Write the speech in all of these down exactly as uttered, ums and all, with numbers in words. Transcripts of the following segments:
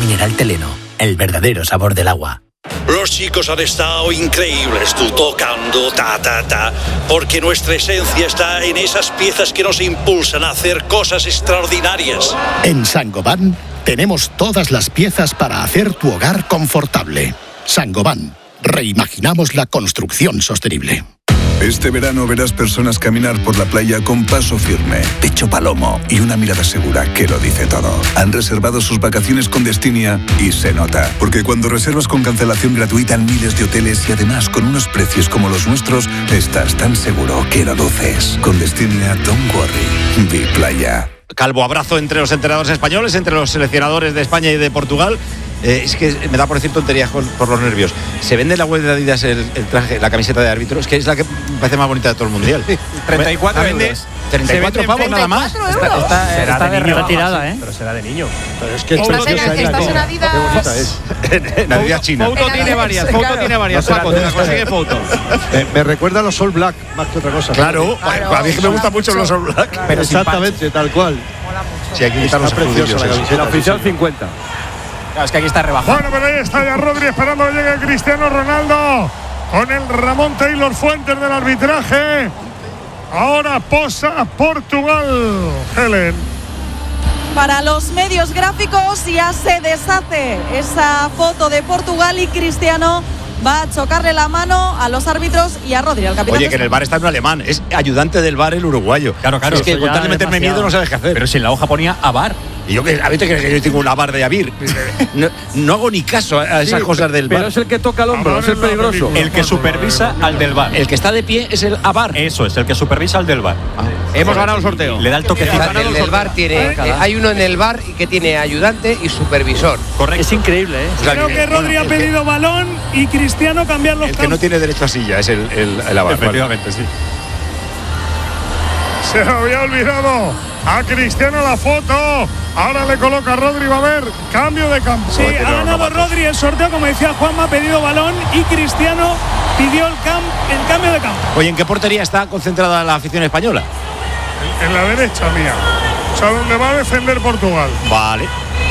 mineral Teleno, el verdadero sabor del agua. Los chicos han estado increíbles, tú tocando, ta, ta, ta, porque nuestra esencia está en esas piezas que nos impulsan a hacer cosas extraordinarias. En Saint-Gobain tenemos todas las piezas para hacer tu hogar confortable. Saint-Gobain, reimaginamos la construcción sostenible. Este verano verás personas caminar por la playa con paso firme, pecho palomo y una mirada segura que lo dice todo. Han reservado sus vacaciones con Destinia y se nota. Porque cuando reservas con cancelación gratuita en miles de hoteles y además con unos precios como los nuestros, estás tan seguro que lo luces. Con Destinia, don't worry. Be playa. Calvo abrazo entre los entrenadores españoles, entre los seleccionadores de España y de Portugal. Eh, es que me da por decir tonterías con, por los nervios. Se vende en la web de Adidas el, el traje, la camiseta de árbitro, es que es la que me parece más bonita de todo el mundial. treinta y cuatro euros. treinta y cuatro pavos nada más. Está, está, será está de niño, retirada, ¿eh? Pero será de niño. Pero es que Estás en, estás en Adidas. En Adidas China. Foto tiene varias, Foto tiene varias. Paco, te la consigue Foto. Me, me recuerda a los All Black más que otra cosa. Claro, Claro, a mí es que me gusta mucho los All Black. Pero exactamente, tal cual. Sí, hay que quitar los Está preciosa la estudios, camiseta. La oficial cincuenta. Claro, es que aquí está rebajado. Bueno, pero ahí está ya Rodri esperando que llegue Cristiano Ronaldo con el Ramón Taylor Fuentes del arbitraje. Ahora posa Portugal, Helen. Para los medios gráficos ya se deshace esa foto de Portugal y Cristiano va a chocarle la mano a los árbitros y a Rodri, al capitán. Oye, que en el bar está un alemán, es ayudante del bar el uruguayo. Claro, claro. Es que Eso con ya tal de meterme demasiado. miedo no sabes qué hacer. Pero si en la hoja ponía a bar. Y yo que a veces que yo tengo una bar de Avir. No, no hago ni caso a esas Sí, cosas del pero bar. es el que toca el hombro, es el peligroso. El que supervisa al del bar. El que está de pie es el avar. Eso es, el que supervisa al del bar. Hemos ganado el sorteo. Le da el toquecito. Hemos ganado El el del bar sorteo. tiene, eh, hay uno en el bar que tiene ayudante y supervisor. Correcto. Es increíble, ¿eh? O sea, Creo que Rodri ha pedido balón y Cristiano cambiar los El que no campos. tiene derecho a silla es el, el, el avar. Efectivamente, sí. Se había olvidado a Cristiano la foto. Ahora le coloca a Rodri, va a haber cambio de campo. Sí, ha ganado Rodri el sorteo, como decía Juanma, ha pedido balón y Cristiano pidió el, cam el cambio de campo. Oye, ¿en qué portería está concentrada la afición española? En la derecha mía. O sea, donde va a defender Portugal. Vale.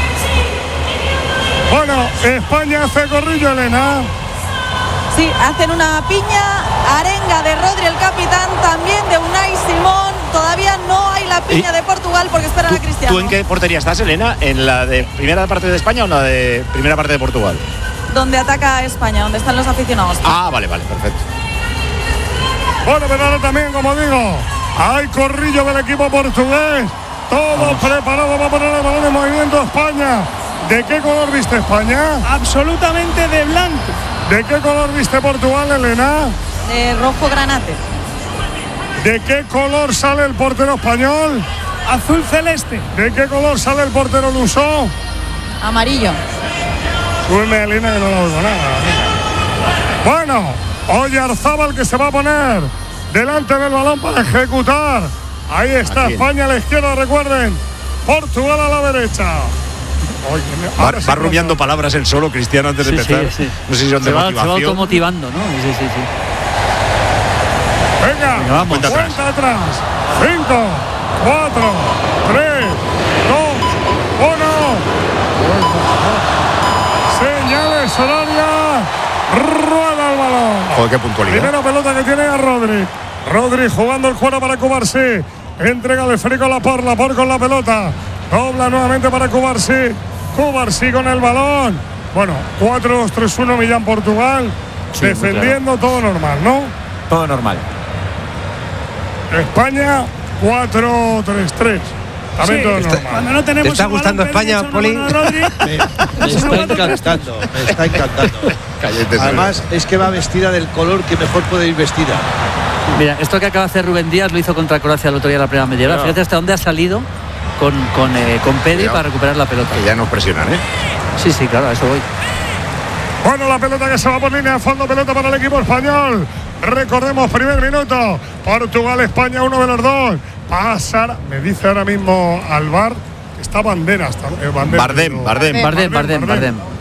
Bueno, España hace corrillo, Elena. Sí, hacen una piña, arenga de Rodri, el capitán, también de Unai Simón. Todavía no hay la piña ¿Y? de Portugal porque esperan ¿Tú, a Cristiano. ¿Tú en qué portería estás, Elena? ¿En la de primera parte de España o en la de primera parte de Portugal? Donde ataca España, donde están los aficionados. Ah, vale, vale, perfecto. Bueno, pero ahora también, como digo, hay corrillo del equipo portugués. Todo preparado para poner el balón en movimiento a España. ¿De qué color viste España? Absolutamente de blanco. ¿De qué color viste Portugal, Elena? De rojo granate. ¿De qué color sale el portero español? Azul celeste. ¿De qué color sale el portero luso? Amarillo. Súbeme, Elena, que no lo oigo nada. Bueno, Oyarzábal que se va a poner delante del balón para ejecutar. Ahí está España a la izquierda, recuerden. Portugal a la derecha. Oye, va va rumiando palabras el solo, Cristiano, antes de Sí, empezar. sí, sí. No sé si son Se de va, se va motivación. automotivando, ¿no? Sí, sí, sí. Venga, Venga, vamos. cuenta atrás. atrás. Cinco, cuatro, tres, dos, uno. Señales horarias. Rueda el balón. Joder, qué puntualidad. Primera pelota que tiene a Rodri. Rodri jugando el cuero para Cubarsí. Entrega el esférico a Laporte. Laporte con la pelota. Dobla nuevamente para Cubarsí. Cubarsí con el balón. Bueno, cuatro dos tres uno Millán Portugal. Sí, defendiendo todo normal, ¿no? Todo normal. España cuatro tres tres. También Sí, todo está- normal. Cuando no tenemos ¿Te está el balón, gustando pero le España, echa una Poli? mano a Rodri. Me, me está encantando, me está encantando. Cállate, Además, es que va vestida del color que mejor puede ir vestida. Mira, esto que acaba de hacer Rubén Díaz lo hizo contra Croacia el otro día en la primera media hora. Claro. Fíjate hasta dónde ha salido con, con, eh, con Pedri Cuidado. para recuperar la pelota. Que ya nos presionan, ¿eh? Sí, sí, claro, a eso voy. Bueno, la pelota que se va por línea de fondo, pelota para el equipo español. Recordemos, primer minuto. Portugal, España, uno de los dos. Pasar, me dice ahora mismo Alvar, que está Banderas. eh, Banderas Bardem, no. Bardem. Bardem, Bardem, Bardem.